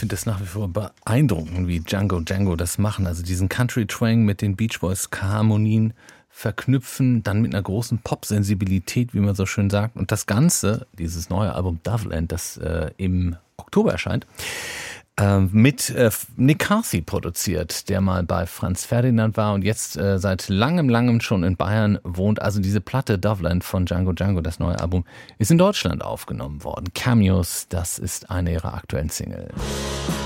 finde das nach wie vor beeindruckend, wie Django das machen. Also diesen Country-Twang mit den Beach Boys-Harmonien verknüpfen, dann mit einer großen Pop-Sensibilität, wie man so schön sagt. Und das Ganze, dieses neue Album Doveland, das im Oktober erscheint, mit Nick Carthy produziert, der mal bei Franz Ferdinand war und jetzt seit langem schon in Bayern wohnt. Also diese Platte Doveland von Django, das neue Album, ist in Deutschland aufgenommen worden. Cameos, das ist eine ihrer aktuellen Singles.